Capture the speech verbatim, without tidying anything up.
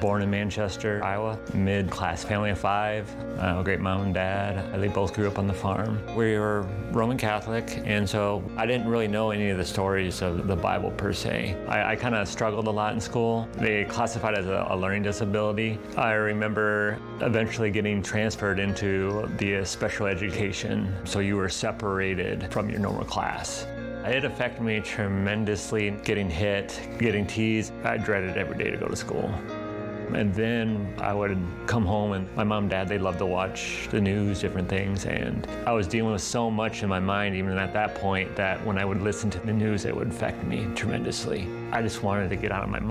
Born in Manchester, Iowa, mid-class family of five, uh, a great mom and dad. They both grew up on the farm. We were Roman Catholic, and so I didn't really know any of the stories of the Bible per se. I, I kind of struggled a lot in school. They classified it as a, a learning disability. I remember eventually getting transferred into the special education, so you were separated from your normal class. It affected me tremendously, getting hit, getting teased. I dreaded every day to go to school. And then I would come home, and my mom and dad, they loved to watch the news, different things, and I was dealing with so much in my mind, even at that point, that when I would listen to the news, it would affect me tremendously. I just wanted to get out of my mind.